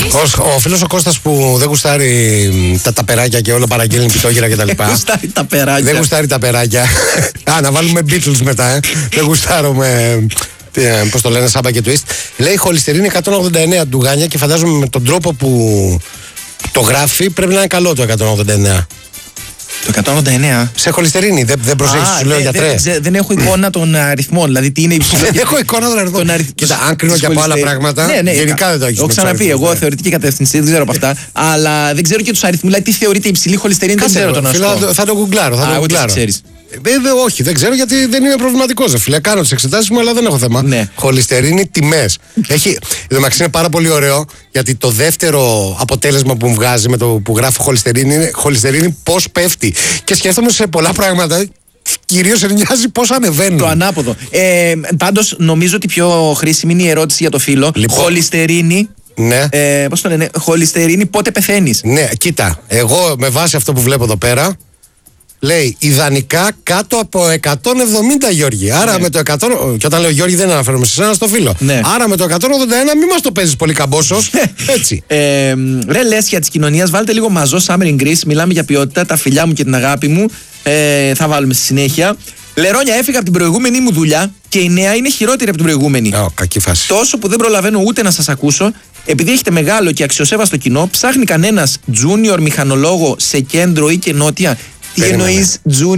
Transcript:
Ο φίλος ο Κώστας που δεν γουστάρει τα ταπεράκια και όλο παραγγέλνει πιτόγυρα κτλ. Δεν γουστάρει ταπεράκια. Δεν γουστάρει ταπεράκια. Να βάλουμε Beatles μετά, Δεν γουστάρω με. Πώς το λένε, Σάμπα και Twist. Λέει χολυστερίνη 189 ντουγάνια και φαντάζομαι με τον τρόπο που το γράφει πρέπει να είναι καλό το 189. Το 189. Σε χολυστερίνη, δεν προσέχεις, σου λέω γιατρέ. Δεν έχω εικόνα των αριθμών, δηλαδή τι είναι υψηλό. Δεν έχω εικόνα των αριθμών. Κοίτα, αν κρίνω και από άλλα πράγματα, γενικά δεν το έχεις. Έχω ξαναπεί, εγώ θεωρητική κατεύθυνση, δεν ξέρω από αυτά. Αλλά δεν ξέρω και τους αριθμούς, δηλαδή τι θεωρείται υψηλή χολυστερίνη, δεν ξέρω τον αστρό. Θα το γκουγκλάρω. Όχι, δεν ξέρω γιατί δεν είμαι προβληματικός. Φίλε, κάνω τις εξετάσεις μου, αλλά δεν έχω θέμα. Ναι. Χολυστερίνη, τιμές. Είναι πάρα πολύ ωραίο γιατί το δεύτερο αποτέλεσμα που μου βγάζει με το που γράφει χολυστερίνη πώς πέφτει. Και σκέφτομαι σε πολλά πράγματα. Κυρίως νοιάζει πώς ανεβαίνουν. Το ανάποδο. Πάντως νομίζω ότι πιο χρήσιμη είναι η ερώτηση για το φίλο. Λοιπόν. Χολυστερίνη. Ναι. Πώς το λένε, χολυστερίνη, πότε πεθαίνεις. Ναι, κοίτα, εγώ με βάση αυτό που βλέπω εδώ πέρα, λέει ιδανικά κάτω από 170, Γιώργη. Άρα με το 100. Και όταν λέω Γιώργη, δεν αναφέρομαι σε εσένα, στο φίλο. Ναι. Άρα με το 181 μην μας το παίζεις πολύ καμπόσος. Έτσι. Ρε λέσχια της κοινωνίας, βάλτε λίγο μαζό Summer in Greece. Μιλάμε για ποιότητα, τα φιλιά μου και την αγάπη μου. Θα βάλουμε στη συνέχεια. Λερόνια, έφυγα από την προηγούμενη μου δουλειά και η νέα είναι χειρότερη από την προηγούμενη. Κακή φάση. Τόσο που δεν προλαβαίνω ούτε να σας ακούσω. Επειδή έχετε μεγάλο και αξιοσέβαστο κοινό, ψάχνει κανένας junior μηχανολόγο σε κέντρο ή και νότια. Τι εννοείς junior